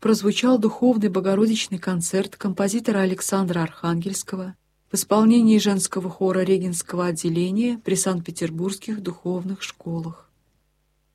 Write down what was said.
прозвучал духовный богородичный концерт композитора Александра Архангельского в исполнении женского хора Регинского отделения при Санкт-Петербургских духовных школах.